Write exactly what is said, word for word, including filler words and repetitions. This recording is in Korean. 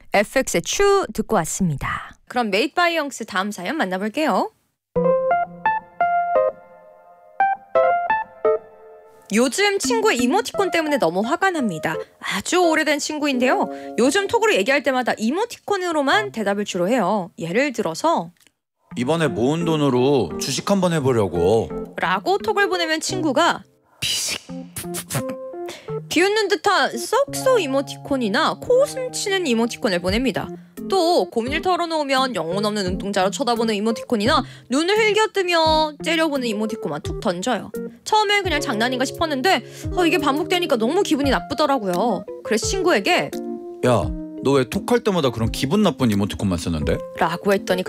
에프엑스의 True 듣고 왔습니다. 그럼 메이드 바이 영스 다음 사연 만나볼게요. 요즘 친구의 이모티콘 때문에 너무 화가 납니다. 아주 오래된 친구인데요. 요즘 톡으로 얘기할 때마다 이모티콘으로만 대답을 주로 해요. 예를 들어서 이번에 모은 돈으로 주식 한번 해보려고 라고 톡을 보내면 친구가 피식 비웃는 듯한 썩소 이모티콘이나 코웃음 치는 이모티콘을 보냅니다. 또 고민을 털어놓으면 영혼 없는 눈동자로 쳐다보는 이모티콘이나 눈을 흘겨뜨며 째려보는 이모티콘만 툭 던져요. 처음엔 그냥 장난인가 싶었는데 어, 이게 반복되니까 너무 기분이 나쁘더라고요. 그래서 친구에게 야, 너 왜 톡할 때마다 그런 기분 나쁜 이모티콘만 쓰는데? 라고 했더니 그